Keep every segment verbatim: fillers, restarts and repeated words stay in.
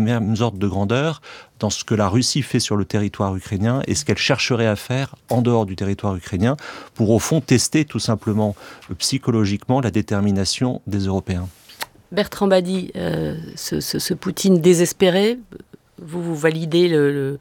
mêmes ordres de grandeur dans ce que la Russie fait sur le territoire ukrainien et ce qu'elle chercherait à faire en dehors du territoire ukrainien pour, au fond, tester tout simplement euh, psychologiquement la détermination des Européens. Bertrand Badi, euh, ce, ce, ce Poutine désespéré, vous, vous validez le, le,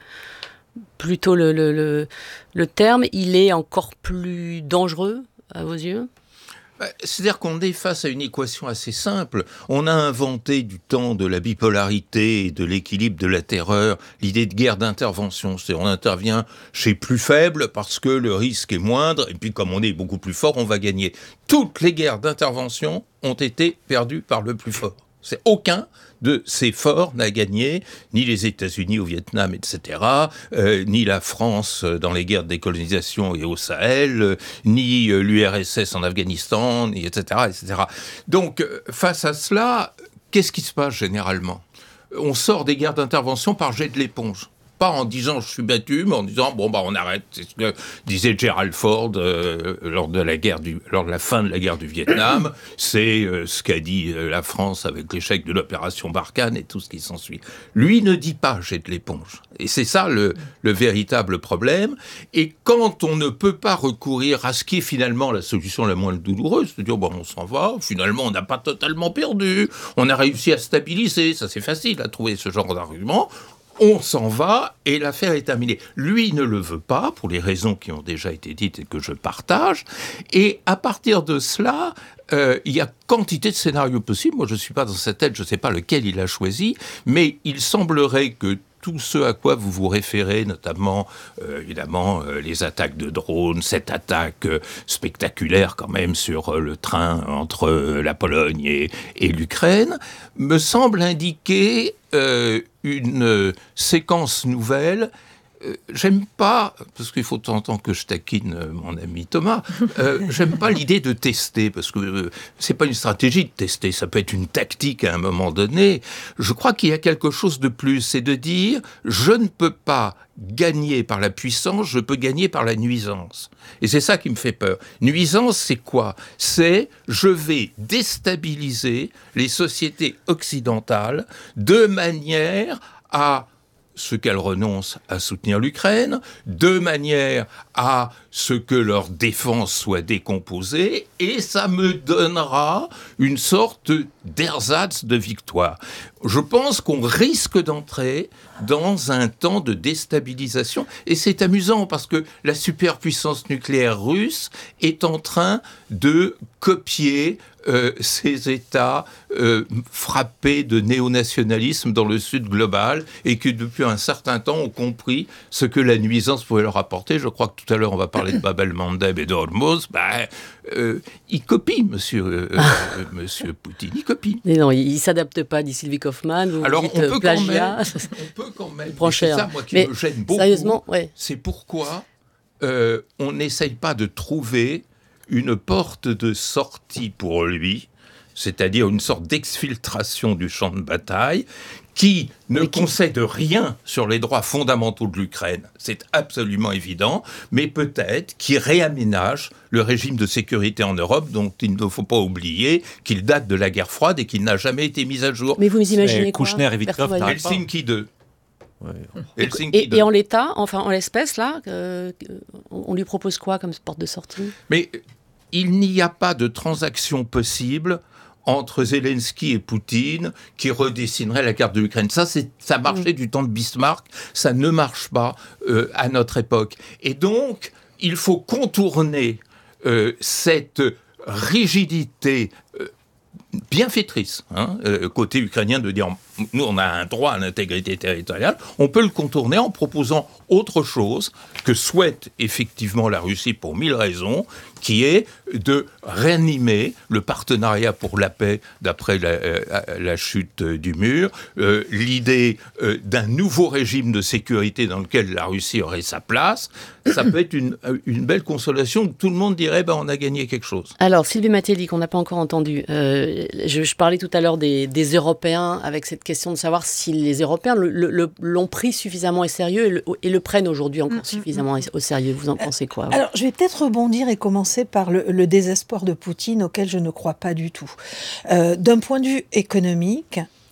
plutôt le, le, le, le terme, il est encore plus dangereux à vos yeux ? C'est-à-dire qu'on est face à une équation assez simple. On a inventé du temps de la bipolarité et de l'équilibre de la terreur l'idée de guerre d'intervention. C'est-à-dire on intervient chez plus faible parce que le risque est moindre et puis comme on est beaucoup plus fort, on va gagner. Toutes les guerres d'intervention ont été perdues par le plus fort. C'est aucun de ces forts n'a gagné, ni les États-Unis au Vietnam, et cetera, euh, ni la France dans les guerres de décolonisation et au Sahel, euh, ni euh, l'U R S S en Afghanistan, et cetera, et cetera. Donc, euh, face à cela, qu'est-ce qui se passe généralement ? On sort des guerres d'intervention par jet de l'éponge. Pas en disant je suis battu, mais en disant bon bah on arrête. C'est ce que disait Gerald Ford euh, lors de la guerre du, lors de la fin de la guerre du Vietnam. C'est euh, ce qu'a dit euh, la France avec l'échec de l'opération Barkhane et tout ce qui s'ensuit. Lui ne dit pas jette l'éponge. Et c'est ça le, le véritable problème. Et quand on ne peut pas recourir à ce qui est finalement la solution la moins douloureuse, c'est de dire bon on s'en va. Finalement on n'a pas totalement perdu. On a réussi à stabiliser. Ça c'est facile à trouver ce genre d'argument. On s'en va et l'affaire est terminée. Lui ne le veut pas, pour les raisons qui ont déjà été dites et que je partage. Et à partir de cela, euh, il y a quantité de scénarios possibles. Moi, je ne suis pas dans sa tête, je ne sais pas lequel il a choisi, mais il semblerait que tout ce à quoi vous vous référez, notamment, euh, évidemment, euh, les attaques de drones, cette attaque euh, spectaculaire quand même sur euh, le train entre euh, la Pologne et, et l'Ukraine, me semble indiquer euh, une euh, séquence nouvelle. Euh, j'aime pas, parce qu'il faut de temps en temps que je taquine euh, mon ami Thomas, euh, j'aime pas l'idée de tester, parce que euh, c'est pas une stratégie de tester, ça peut être une tactique à un moment donné. Je crois qu'il y a quelque chose de plus, c'est de dire, je ne peux pas gagner par la puissance, je peux gagner par la nuisance. Et c'est ça qui me fait peur. Nuisance, c'est quoi ? C'est, je vais déstabiliser les sociétés occidentales de manière à ce qu'elles renoncent à soutenir l'Ukraine, de manière à ce que leur défense soit décomposée, et ça me donnera une sorte d'ersatz de victoire. Je pense qu'on risque d'entrer dans un temps de déstabilisation, et c'est amusant parce que la superpuissance nucléaire russe est en train de copier Euh, ces États euh, frappés de néonationalisme dans le Sud global et qui, depuis un certain temps, ont compris ce que la nuisance pouvait leur apporter. Je crois que tout à l'heure, on va parler de Bab el-Mandeb et d'Hormuz. Ben, euh, il copie, monsieur, euh, euh, monsieur Poutine, il copie. Mais non, il ne s'adapte pas, dit Sylvie Kaufmann. Vous Alors, dites, on, peut plagiat. Quand même, on peut quand même. Prend cher. C'est ça, moi, qui Mais me gêne beaucoup. Sérieusement, ouais. C'est pourquoi euh, on n'essaye pas de trouver une porte de sortie pour lui, c'est-à-dire une sorte d'exfiltration du champ de bataille, qui ne qui... concède rien sur les droits fondamentaux de l'Ukraine, c'est absolument évident, mais peut-être qui réaménage le régime de sécurité en Europe, dont il ne faut pas oublier qu'il date de la guerre froide et qu'il n'a jamais été mis à jour. Mais vous imaginez quoi, Kouchner et Vitkov n'arrêtent pas. Helsinki deux. Ouais. Et, et, et en l'état, enfin en l'espèce là, euh, on lui propose quoi comme porte de sortie ? Mais il n'y a pas de transaction possible entre Zelensky et Poutine qui redessinerait la carte de l'Ukraine. Ça, c'est, ça marchait mmh. du temps de Bismarck, ça ne marche pas euh, à notre époque. Et donc, il faut contourner euh, cette rigidité euh, bienfaitrice, hein, euh, côté ukrainien, de dire nous on a un droit à l'intégrité territoriale, on peut le contourner en proposant autre chose que souhaite effectivement la Russie pour mille raisons, qui est de réanimer le partenariat pour la paix d'après la, euh, la chute du mur, euh, l'idée euh, d'un nouveau régime de sécurité dans lequel la Russie aurait sa place. Ça peut être une, une belle consolation où tout le monde dirait ben, on a gagné quelque chose. Alors Sylvie Mathieli, qu'on n'a pas encore entendu, euh, je, je parlais tout à l'heure des, des Européens avec cette question de savoir si les Européens le, le, l'ont pris suffisamment au sérieux et le, et le prennent aujourd'hui encore mmh, suffisamment mmh. au sérieux. Vous en pensez quoi ? Alors je vais peut-être rebondir et commencer par le, le désespoir de Poutine auquel je ne crois pas du tout. Euh, d'un point de vue économique,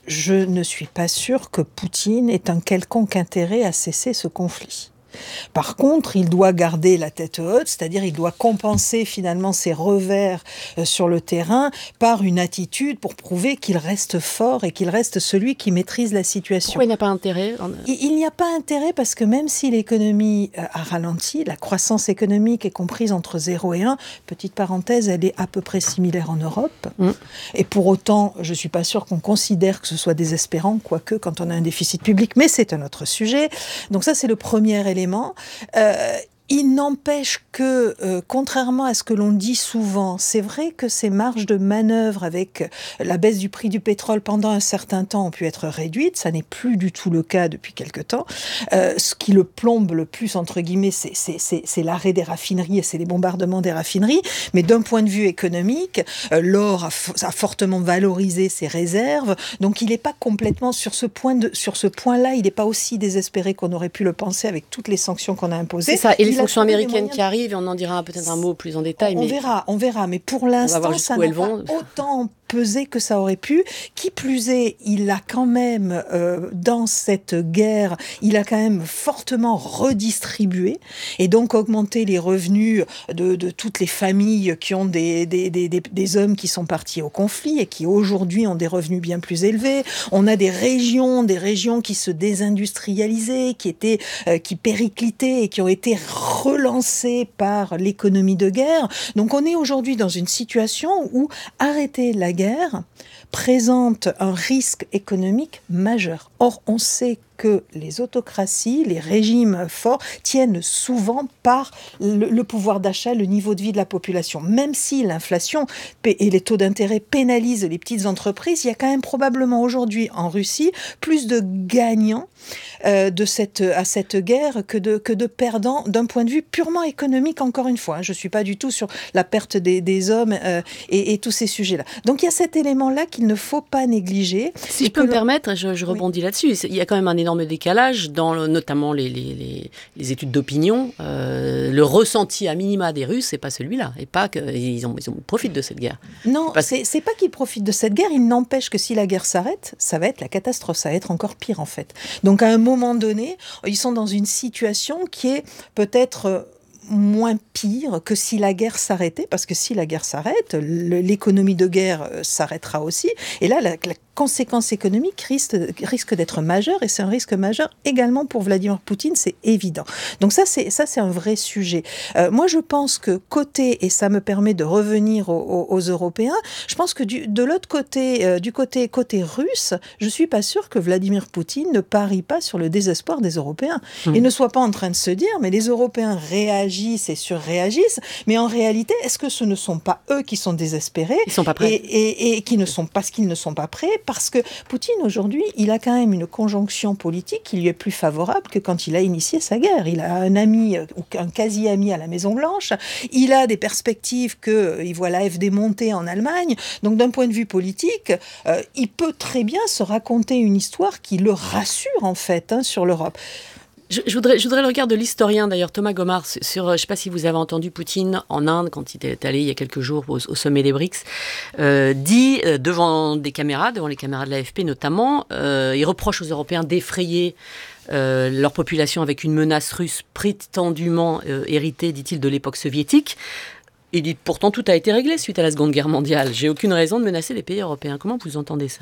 je ne suis pas sûre que Poutine ait un quelconque intérêt à cesser ce conflit. Par contre, il doit garder la tête haute, c'est-à-dire il doit compenser finalement ses revers euh, sur le terrain par une attitude pour prouver qu'il reste fort et qu'il reste celui qui maîtrise la situation. Pourquoi il n'a pas intérêt ? Il, il n'y a pas intérêt parce que même si l'économie euh, a ralenti, la croissance économique est comprise entre zéro et un, petite parenthèse, elle est à peu près similaire en Europe. Mm. Et pour autant, je ne suis pas sûre qu'on considère que ce soit désespérant, quoique quand on a un déficit public, mais c'est un autre sujet. Donc ça, c'est le premier élément. Euh, il n'empêche que, euh, contrairement à ce que l'on dit souvent, c'est vrai que ces marges de manœuvre avec la baisse du prix du pétrole pendant un certain temps ont pu être réduites. Ça n'est plus du tout le cas depuis quelque temps. Euh, ce qui le plombe le plus, entre guillemets, c'est, c'est, c'est, c'est l'arrêt des raffineries et c'est les bombardements des raffineries. Mais d'un point de vue économique, euh, l'or a, f- a fortement valorisé ses réserves. Donc il n'est pas complètement sur ce point de, sur ce point-là, il n'est pas aussi désespéré qu'on aurait pu le penser avec toutes les sanctions qu'on a imposées. C'est ça. Et les il sanctions américaines qui arrivent, et on en dira peut-être un mot plus en détail. On, mais on verra, on verra. Mais pour l'instant, ça n'a pas autant pesé que ça aurait pu. Qui plus est, il a quand même, euh, dans cette guerre, il a quand même fortement redistribué et donc augmenté les revenus de, de toutes les familles qui ont des, des, des, des, des hommes qui sont partis au conflit et qui aujourd'hui ont des revenus bien plus élevés. On a des régions, des régions qui se désindustrialisaient, qui étaient, euh, qui périclitaient et qui ont été relancées par l'économie de guerre. Donc on est aujourd'hui dans une situation où arrêter la guerre présente un risque économique majeur. Or, on sait que les autocraties, les régimes forts, tiennent souvent par le, le pouvoir d'achat, le niveau de vie de la population. Même si l'inflation et les taux d'intérêt pénalisent les petites entreprises, il y a quand même probablement aujourd'hui en Russie plus de gagnants euh, de cette, à cette guerre que de, que de perdants d'un point de vue purement économique, encore une fois. Hein. Je ne suis pas du tout sur la perte des, des hommes euh, et, et tous ces sujets-là. Donc il y a cet élément-là qu'il ne faut pas négliger. Si je peux me permettre, je, je rebondis oui. là-dessus. Il y a quand même un énorme décalage dans le, notamment les, les, les, les études d'opinion. Euh, le ressenti à minima des Russes, c'est pas celui-là. Et pas qu'ils ont, ils ont, profitent de cette guerre. Non, Parce... c'est, c'est pas qu'ils profitent de cette guerre. Il n'empêche que si la guerre s'arrête, ça va être la catastrophe. Ça va être encore pire, en fait. Donc, à un moment donné, ils sont dans une situation qui est peut-être moins pire que si la guerre s'arrêtait, parce que si la guerre s'arrête, le, l'économie de guerre s'arrêtera aussi. Et là, la, la conséquence économique risque, risque d'être majeure, et c'est un risque majeur également pour Vladimir Poutine, c'est évident. Donc ça, c'est, ça, c'est un vrai sujet. Euh, moi, je pense que côté, et ça me permet de revenir aux, aux, aux Européens, je pense que du, de l'autre côté, euh, du côté, côté russe, je suis pas sûre que Vladimir Poutine ne parie pas sur le désespoir des Européens. Mmh. Et ne soit pas en train de se dire, mais les Européens réagissent et surréagissent, mais en réalité, est-ce que ce ne sont pas eux qui sont désespérés? Ils sont pas prêts. Et, et, et qui ne sont, parce qu'ils ne sont pas prêts, parce que Poutine, aujourd'hui, il a quand même une conjonction politique qui lui est plus favorable que quand il a initié sa guerre. Il a un ami, ou un quasi-ami à la Maison-Blanche, il a des perspectives qu'il voit l'A F D monter en Allemagne, donc d'un point de vue politique, euh, il peut très bien se raconter une histoire qui le rassure, en fait, hein, sur l'Europe. Je, je, voudrais, je voudrais le regard de l'historien, d'ailleurs, Thomas Gomard, sur, je ne sais pas si vous avez entendu Poutine en Inde, quand il est allé il y a quelques jours au, au sommet des BRICS, euh, dit euh, devant des caméras, devant les caméras de l'A F P notamment, euh, il reproche aux Européens d'effrayer euh, leur population avec une menace russe prétendument euh, héritée, dit-il, de l'époque soviétique. Il dit pourtant tout a été réglé suite à la Seconde Guerre mondiale. J'ai aucune raison de menacer les pays européens. Comment vous entendez ça ?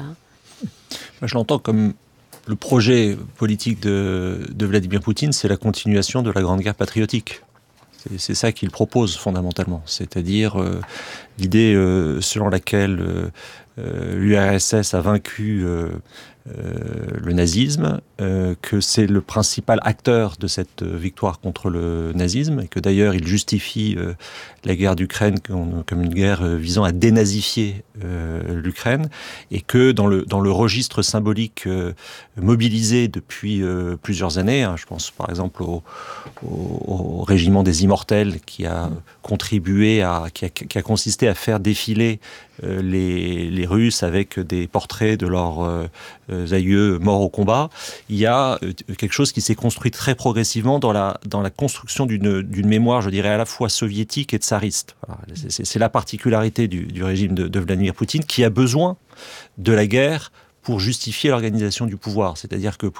Moi, je l'entends comme le projet politique de, de Vladimir Poutine, c'est la continuation de la Grande Guerre patriotique. C'est, c'est ça qu'il propose fondamentalement. C'est-à-dire euh, l'idée euh, selon laquelle euh, euh, l'U R S S a vaincu euh, euh, le nazisme, euh, que c'est le principal acteur de cette victoire contre le nazisme, et que d'ailleurs il justifie euh, la guerre d'Ukraine comme, comme une guerre euh, visant à dénazifier euh, l'Ukraine, et que dans le, dans le registre symbolique euh, mobilisé depuis euh, plusieurs années, hein, je pense par exemple au, au, au régiment des Immortels qui a contribué à, qui a, qui a consisté à faire défiler euh, les, les Russes avec des portraits de leurs euh, aïeux morts au combat. Il y a quelque chose qui s'est construit très progressivement dans la, dans la construction d'une, d'une mémoire, je dirais, à la fois soviétique et tsariste. Voilà. C'est, c'est la particularité du, du régime de, de Vladimir Poutine, qui a besoin de la guerre pour justifier l'organisation du pouvoir. C'est-à-dire que